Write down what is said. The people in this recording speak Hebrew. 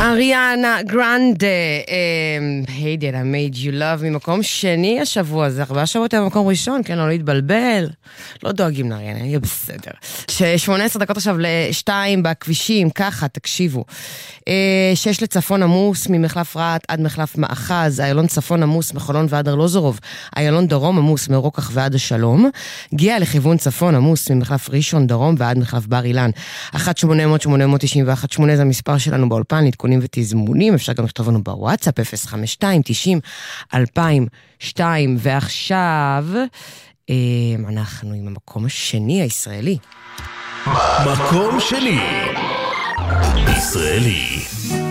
אריאנה גרנדה, Hey Did I Made You Love, ממקום שני השבוע הזה, 4 שבועות במקום ראשון, כן, לא להתבלבל, לא דואגים לאריאנה, יהיה בסדר. 18 דקות עכשיו ל2 בכבישים, ככה, תקשיבו. 6 לצפון עמוס, ממחלף רעת עד מחלף מאחז, איילון צפון עמוס, מחולון ועד ארלוזורוב, איילון דרום עמוס, מרוקח ועד השלום, גיע לכיוון צפון עמוס, ממחלף ראשון דרום ועד מחלף בר אילן, 1-800-891-8 זה המספר שלנו באולפן, עדכונים ותזמונים, אפשר גם לכתוב לנו בוואטסאפ, 052-90-2002, ועכשיו אנחנו עם המקום השני הישראלי. מקום שני ישראלי.